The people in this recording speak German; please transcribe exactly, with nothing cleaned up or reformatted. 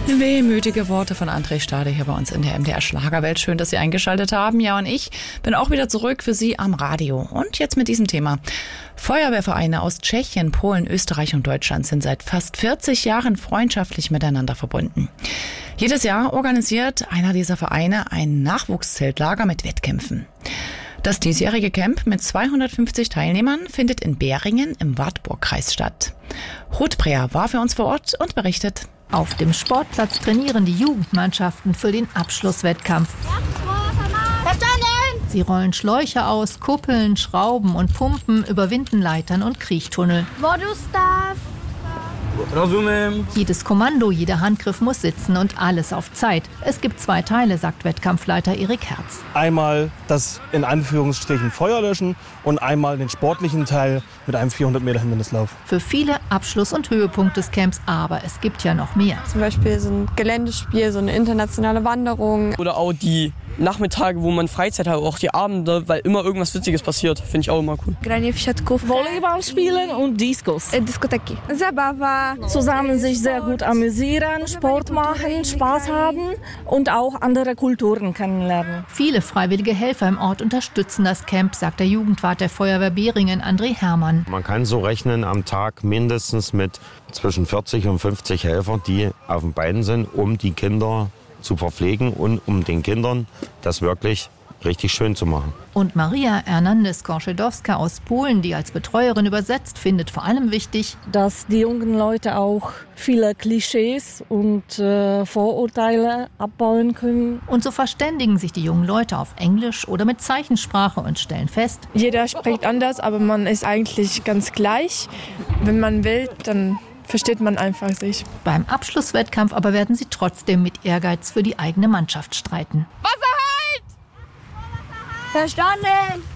Wehmütige Worte von André Stade hier bei uns in der M D R Schlagerwelt. Schön, dass Sie eingeschaltet haben. Ja, und ich bin auch wieder zurück für Sie am Radio. Und jetzt mit diesem Thema. Feuerwehrvereine aus Tschechien, Polen, Österreich und Deutschland sind seit fast vierzig Jahren freundschaftlich miteinander verbunden. Jedes Jahr organisiert einer dieser Vereine ein Nachwuchszeltlager mit Wettkämpfen. Das diesjährige Camp mit zweihundertfünfzig Teilnehmern findet in Beringen im Wartburgkreis statt. Ruth Breer war für uns vor Ort und berichtet. Auf dem Sportplatz trainieren die Jugendmannschaften für den Abschlusswettkampf. Sie rollen Schläuche aus, kuppeln, schrauben und pumpen, überwinden Leitern und Kriechtunnel. Jedes Kommando, jeder Handgriff muss sitzen und alles auf Zeit. Es gibt zwei Teile, sagt Wettkampfleiter Erik Herz. Einmal das in Anführungsstrichen Feuer löschen und einmal den sportlichen Teil mit einem vierhundert Meter Hindernislauf. Für viele Abschluss und Höhepunkt des Camps, aber es gibt ja noch mehr. Zum Beispiel so ein Geländespiel, so eine internationale Wanderung. Oder auch die Nachmittage, wo man Freizeit hat, auch die Abende, weil immer irgendwas Witziges passiert. Finde ich auch immer cool. Volleyball spielen und Discos. Diskoteki. Zabawa. Zusammen sich sehr gut amüsieren, Sport machen, Spaß haben und auch andere Kulturen kennenlernen. Viele freiwillige Helfer im Ort unterstützen das Camp, sagt der Jugendwart der Feuerwehr Beringen, André Herrmann. Man kann so rechnen am Tag mindestens mit zwischen vierzig und fünfzig Helfern, die auf den Beinen sind, um die Kinder zu verpflegen und um den Kindern das wirklich richtig schön zu machen. Und Maria Hernandez-Korschedowska aus Polen, die als Betreuerin übersetzt, findet vor allem wichtig, dass die jungen Leute auch viele Klischees und äh, Vorurteile abbauen können. Und so verständigen sich die jungen Leute auf Englisch oder mit Zeichensprache und stellen fest, Jeder spricht anders, aber man ist eigentlich ganz gleich. Wenn man will, dann versteht man einfach sich. Beim Abschlusswettkampf aber werden sie trotzdem mit Ehrgeiz für die eigene Mannschaft streiten. Wasser halt! Verstanden!